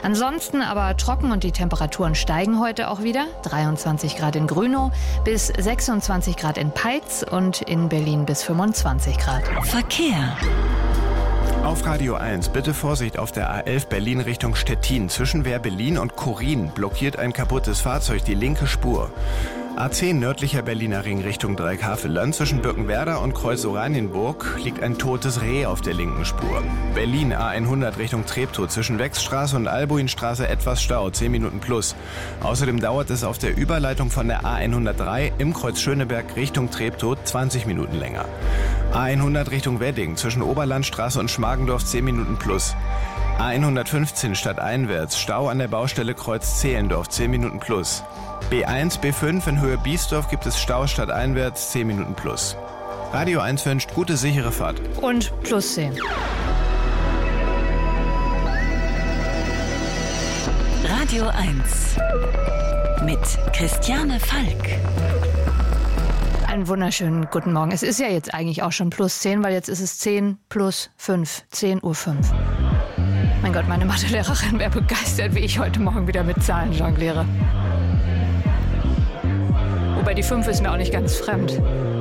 Ansonsten aber trocken und die Temperaturen steigen heute auch wieder. 23 Grad in Grünow, bis 26 Grad in Peitz und in Berlin bis 25 Grad. Verkehr. Auf Radio 1 bitte Vorsicht auf der A11 Berlin Richtung Stettin. Zwischen Wehr-Berlin und Korin blockiert ein kaputtes Fahrzeug die linke Spur. A10 nördlicher Berliner Ring Richtung Dreieckhavelland. Zwischen Birkenwerder und Kreuz-Oranienburg liegt ein totes Reh auf der linken Spur. Berlin A100 Richtung Treptow. Zwischen Wechsstraße und Albuinstraße etwas Stau, 10 Minuten plus. Außerdem dauert es auf der Überleitung von der A103 im Kreuz Schöneberg Richtung Treptow 20 Minuten länger. A100 Richtung Wedding. Zwischen Oberlandstraße und Schmargendorf 10 Minuten plus. A115 stadteinwärts. Stau an der Baustelle Kreuz Zehlendorf 10 Minuten plus. B1, B5 in Höhe Biesdorf gibt es Stau stadteinwärts 10 Minuten plus. Radio 1 wünscht gute, sichere Fahrt. Und plus 10. Radio 1 mit Christiane Falk. Einen wunderschönen guten Morgen. Es ist ja jetzt eigentlich auch schon plus 10, weil jetzt ist es 10 plus 5, 10:05 Uhr. Mein Gott, meine Mathelehrerin wäre begeistert, wie ich heute Morgen wieder mit Zahlen jongliere. Wobei die 5 ist mir auch nicht ganz fremd.